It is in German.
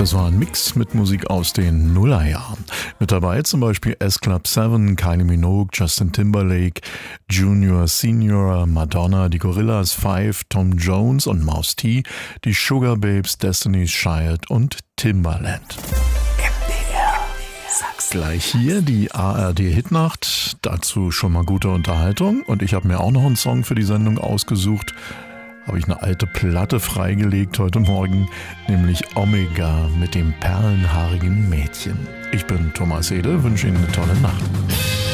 Das war ein Mix mit Musik aus den Nullerjahren. Mit dabei zum Beispiel S-Club 7, Kylie Minogue, Justin Timberlake, Junior, Senior, Madonna, die Gorillaz 5, Tom Jones und Mouse T, die Sugar Babes, Destiny's Child und Timbaland. Gleich hier die ARD-Hitnacht, dazu schon mal gute Unterhaltung und ich habe mir auch noch einen Song für die Sendung ausgesucht. Habe ich eine alte Platte freigelegt heute Morgen, nämlich Omega mit dem perlenhaarigen Mädchen. Ich bin Thomas Ede, wünsche Ihnen eine tolle Nacht.